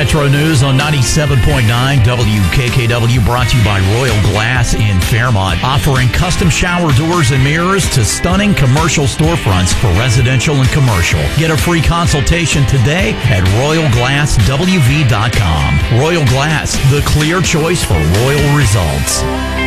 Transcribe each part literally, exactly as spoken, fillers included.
Metro News on ninety-seven point nine W K K W, brought to you by Royal Glass in Fairmont, offering custom shower doors and mirrors to stunning commercial storefronts for residential and commercial. Get a free consultation today at royal glass w v dot com. Royal Glass, the clear choice for royal results.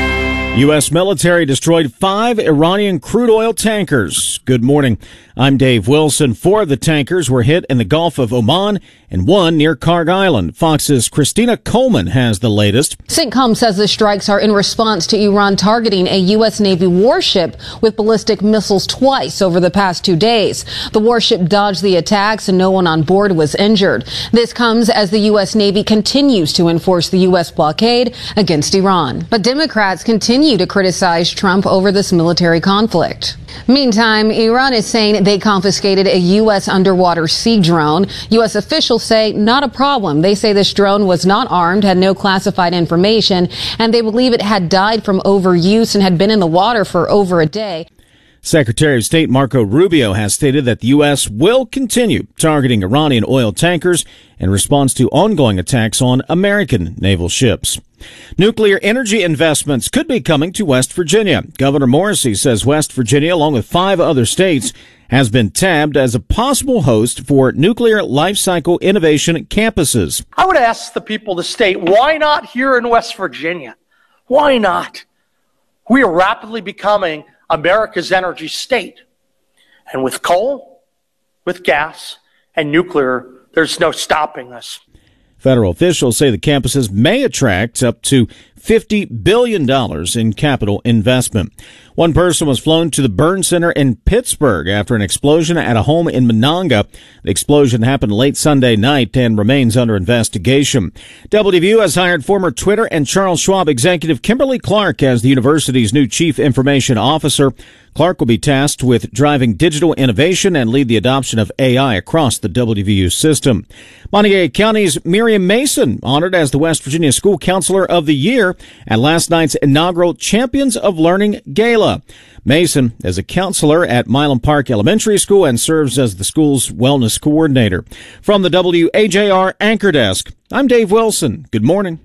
U S military destroyed five Iranian crude oil tankers. Good morning. I'm Dave Wilson. Four of the tankers were hit in the Gulf of Oman and one near Karg Island. Fox's Christina Coleman has the latest. CENTCOM says the strikes are in response to Iran targeting a U S Navy warship with ballistic missiles twice over the past two days. The warship dodged the attacks and no one on board was injured. This comes as the U S Navy continues to enforce the U S blockade against Iran. But Democrats continue to criticize Trump over this military conflict. Meantime, Iran is saying they confiscated a U S underwater sea drone. U S officials say not a problem. They say this drone was not armed, had no classified information, and they believe it had died from overuse and had been in the water for over a day. Secretary of State Marco Rubio has stated that the U S will continue targeting Iranian oil tankers in response to ongoing attacks on American naval ships. Nuclear energy investments could be coming to West Virginia. Governor Morrisey says West Virginia, along with five other states, has been tabbed as a possible host for nuclear life cycle innovation campuses. I would ask the people of the state, why not here in West Virginia? Why not? We are rapidly becoming America's energy state. And with coal, with gas, and nuclear, there's no stopping us. Federal officials say the campuses may attract up to fifty billion dollars in capital investment. One person was flown to the burn center in Pittsburgh after an explosion at a home in Monongah. The explosion happened late Sunday night and remains under investigation. W V U has hired former Twitter and Charles Schwab executive Kimberly Clark as the university's new chief information officer. Clark will be tasked with driving digital innovation and lead the adoption of A I across the W V U system. Montague County's Miriam Mason honored as the West Virginia School Counselor of the Year at last night's inaugural Champions of Learning Gala. Mason is a counselor at Milam Park Elementary School and serves as the school's wellness coordinator. From the W A J R Anchor Desk, I'm Dave Wilson. Good morning.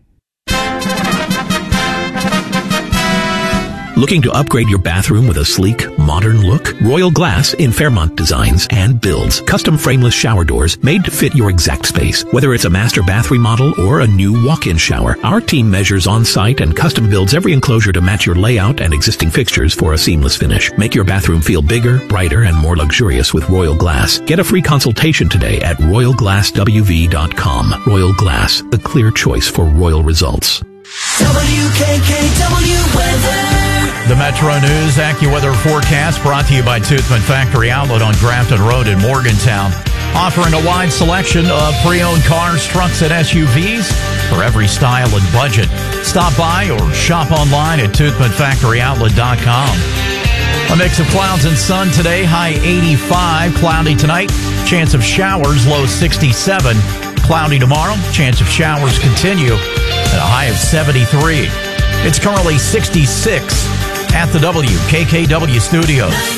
Looking to upgrade your bathroom with a sleek, modern look? Royal Glass in Fairmont designs and builds custom frameless shower doors made to fit your exact space. Whether it's a master bath remodel or a new walk-in shower, our team measures on-site and custom builds every enclosure to match your layout and existing fixtures for a seamless finish. Make your bathroom feel bigger, brighter, and more luxurious with Royal Glass. Get a free consultation today at royal glass w v dot com. Royal Glass, the clear choice for royal results. W K K W weather. The Metro News AccuWeather forecast brought to you by Toothman Factory Outlet on Grafton Road in Morgantown, offering a wide selection of pre-owned cars, trucks, and S U Vs for every style and budget. Stop by or shop online at toothman factory outlet dot com. A mix of clouds and sun today, high eighty-five, cloudy tonight, chance of showers, low sixty-seven, cloudy tomorrow, chance of showers continue at a high of seventy-three. It's currently sixty-six at the W K K W studios.